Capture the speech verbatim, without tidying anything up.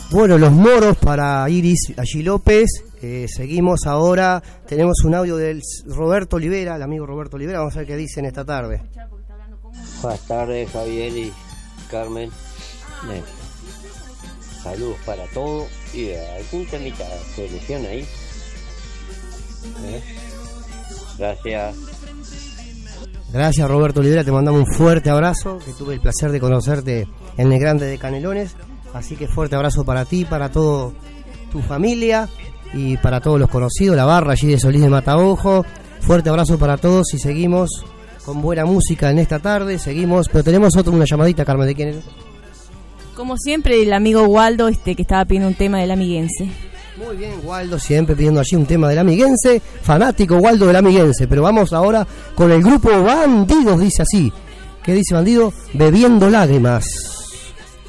Bueno, los moros para Iris Allí López. Eh, seguimos ahora, tenemos un audio del Roberto Olivera, el amigo Roberto Olivera, vamos a ver qué dicen esta tarde. Buenas tardes, Javier y Carmen. Eh, saludos para todos y algún temita de selección ahí. Eh, gracias. Gracias, Roberto Olivera, te mandamos un fuerte abrazo, que tuve el placer de conocerte en el Grande de Canelones, así que fuerte abrazo para ti, para toda tu familia y para todos los conocidos, la barra allí de Solís de Mataojo. Fuerte abrazo para todos y seguimos con buena música en esta tarde, seguimos, pero tenemos otra, una llamadita, Carmen, ¿de quién es? Como siempre, el amigo Waldo, este que estaba pidiendo un tema del Amiguense. Muy bien, Waldo, siempre pidiendo allí un tema del Amiguense, fanático Waldo del Amiguense, pero vamos ahora con el grupo Bandidos, dice así. ¿Qué dice Bandido? Bebiendo lágrimas.